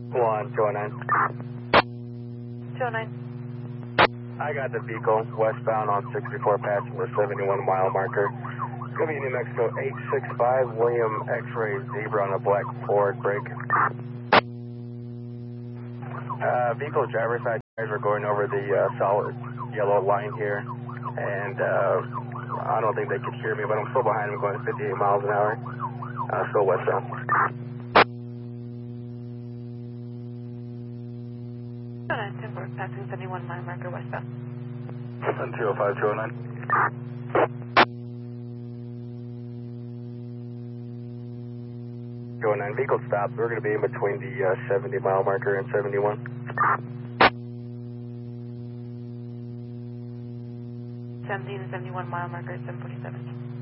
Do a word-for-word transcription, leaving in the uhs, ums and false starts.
one, two oh nine. two oh nine. I got the vehicle westbound on sixty-four passenger seventy-one mile marker. It's going to be New Mexico eight six five, William X-ray Zebra on a black Ford brake. Uh, vehicle driver's side guys are going over the uh, solid yellow line here, and uh, I don't think they could hear me, but I'm still behind them going fifty-eight miles an hour. Uh, still westbound. two oh nine, ten four, passing seventy-one mile marker westbound. two oh five, two oh nine. two oh nine, vehicle stopped. We're going to be in between the uh, seventy mile marker and seventy-one. seventy and seventy-one mile marker, seven forty-seven.